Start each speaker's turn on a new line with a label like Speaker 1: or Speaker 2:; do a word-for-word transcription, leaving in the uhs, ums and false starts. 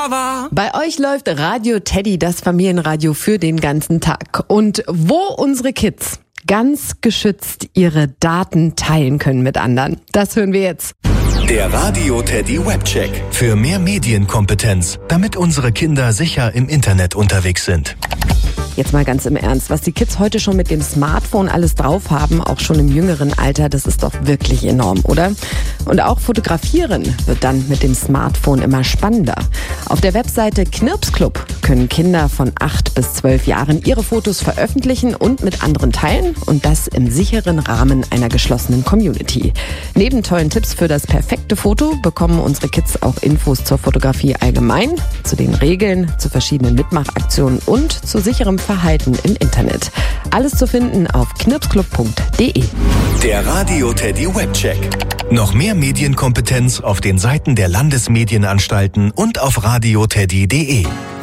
Speaker 1: war.
Speaker 2: Bei euch läuft Radio Teddy, das Familienradio für den ganzen Tag. Und wo unsere Kids ganz geschützt ihre Daten teilen können mit anderen, das hören wir jetzt.
Speaker 3: Der Radio Teddy Webcheck. Für mehr Medienkompetenz, damit unsere Kinder sicher im Internet unterwegs sind.
Speaker 2: Jetzt mal ganz im Ernst, was die Kids heute schon mit dem Smartphone alles drauf haben, auch schon im jüngeren Alter, das ist doch wirklich enorm, oder? Und auch Fotografieren wird dann mit dem Smartphone immer spannender. Auf der Webseite Knirpsclub können Kinder von acht bis zwölf Jahren ihre Fotos veröffentlichen und mit anderen teilen und das im sicheren Rahmen einer geschlossenen Community. Neben tollen Tipps für das perfekte Foto bekommen unsere Kids auch Infos zur Fotografie allgemein, zu den Regeln, zu verschiedenen Mitmachaktionen und zu sicherem Verhalten im Internet. Alles zu finden auf knirpsclub punkt de.
Speaker 3: Der Radio Teddy Webcheck. Noch mehr Medienkompetenz auf den Seiten der Landesmedienanstalten und auf radioteddy punkt de.